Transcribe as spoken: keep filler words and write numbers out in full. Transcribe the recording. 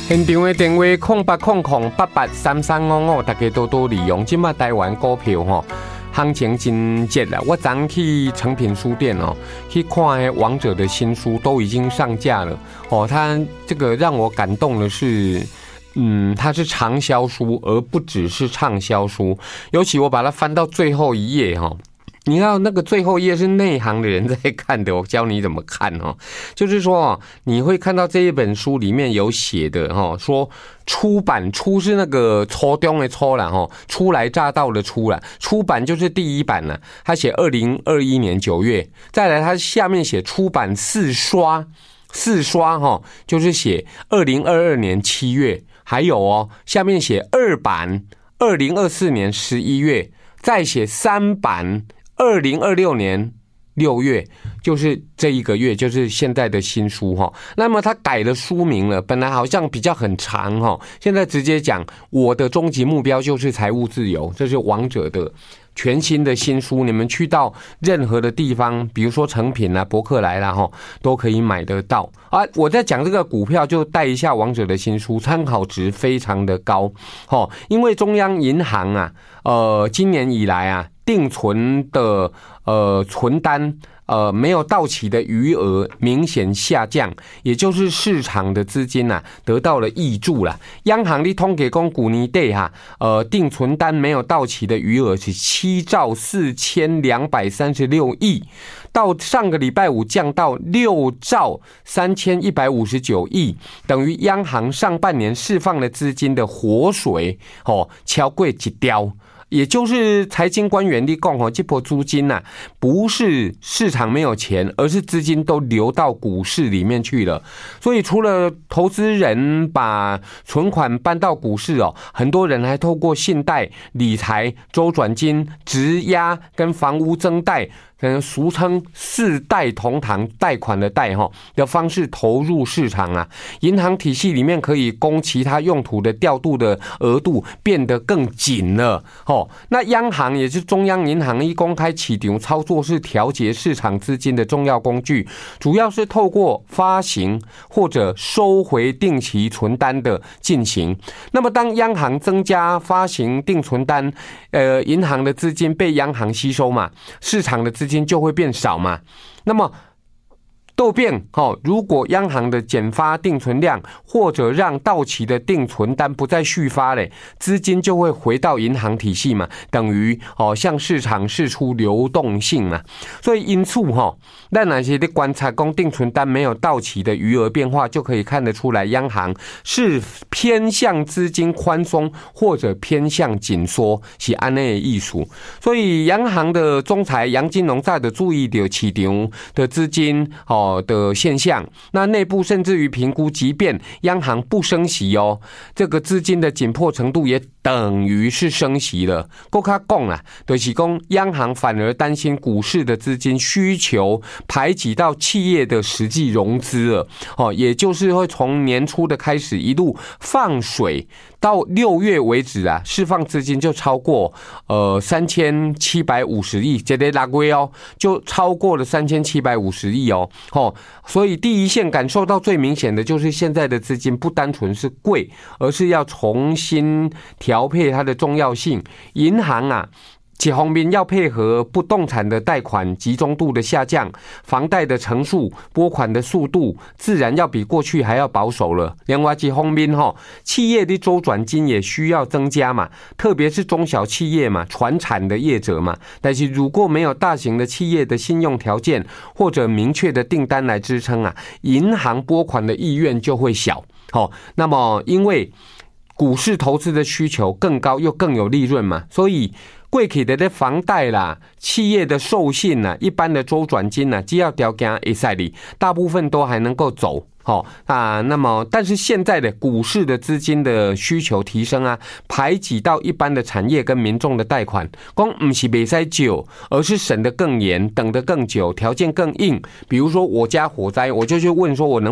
现场的电话空八空空八八三三五五，大家多多利用。今麦台湾股票吼，行情真热啦！我昨去诚品书店哦，去看《王者》的新书都已经上架了哦。它这个让我感动的是，嗯，它是畅销书，而不只是畅销书。尤其我把它翻到最后一页哈。你看那个最后一页是内行的人在看的，我教你怎么看哦。就是说，你会看到这一本书里面有写的哈，说出版出是那个初中的初啦哈，初来乍到的初啦，出版就是第一版了。他写二零二一年九月，再来他下面写出版四刷，四刷哈，就是写二零二二年七月，还有哦，下面写二版二零二四年十一月，再写三版。二零二六年六月，就是这一个月，就是现在的新书哈。那么他改了书名了，本来好像比较很长哈，现在直接讲我的终极目标就是财务自由，这是王者的全新的新书。你们去到任何的地方，比如说诚品啦、博客来啦哈，都可以买得到啊。我在讲这个股票，就带一下王者的新书，参考值非常的高哈，因为中央银行啊，呃，今年以来啊。定存的呃存单呃没有到期的余额明显下降，也就是市场的资金啊得到了挹注啦。央行的统计讲，去年底哈呃定存单没有到期的余额是七兆四千两百三十六亿，到上个礼拜五降到六兆三千一百五十九亿，等于央行上半年释放了资金的活水哦超过一兆。也就是财经官员的讲，这波租金啊，不是市场没有钱，而是资金都流到股市里面去了。所以除了投资人把存款搬到股市哦，很多人还透过信贷、理财、周转金、质押跟房屋增贷。俗称四贷同堂贷款的贷哈的方式投入市场啊，银行体系里面可以供其他用途的调度的额度变得更紧了哦。那央行也是中央银行一公开市场操作是调节市场资金的重要工具，主要是透过发行或者收回定期存单的进行。那么当央行增加发行定存单，呃，银行的资金被央行吸收嘛，市场的资金就会变少嘛。那么都变哦，如果央行的减发定存量，或者让到期的定存单不再续发嘞，资金就会回到银行体系嘛，等于哦向市场释出流动性嘛。所以因此哈，那哪些的观察公定存单没有到期的余额变化，就可以看得出来，央行是偏向资金宽松或者偏向紧缩，是安内的艺术。所以央行的总裁杨金龙在的注意到市场的资金哦。的现象，那内部甚至于评估，即便央行不升息哦，这个资金的紧迫程度也等于是升息了。更加讲啦，就是讲央行反而担心股市的资金需求排挤到企业的实际融资了，哦，也就是会从年初的开始一路放水，到六月为止啊，释放资金就超过呃三千七百五十亿，这个六月哦，就超过了三千七百五十亿哦。哦，所以第一线感受到最明显的就是现在的资金不单纯是贵，而是要重新调配它的重要性。银行啊，一方面要配合不动产的贷款集中度的下降，房贷的成数、拨款的速度，自然要比过去还要保守了。另外一方面哈，企业的周转金也需要增加嘛，特别是中小企业嘛、传产的业者嘛。但是如果没有大型的企业的信用条件或者明确的订单来支撑啊，银行拨款的意愿就会小。好，那么因为股市投资的需求更高，又更有利润嘛，所以过去的房贷啦、企业的授信啦、一般的周转金啦，只要条件会使哩，大部分都还能够走。好啊，那么但是现在的股市的资金的需求提升啊，排挤到一般的产业跟民众的贷款，光不是没塞久，而是审得更严，等得更久，条件更硬。比如说我家火灾，我就去问说我能